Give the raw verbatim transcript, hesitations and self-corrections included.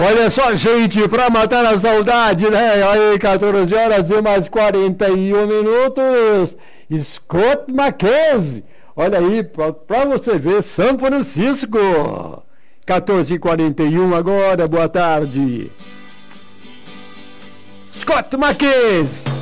Olha só, gente, pra matar a saudade, né? Aí, quatorze horas e mais quarenta e um minutos. Scott Mackenzie. Olha aí, pra, pra você ver, São Francisco. quatorze e quarenta e um agora, boa tarde. Scott Mackenzie.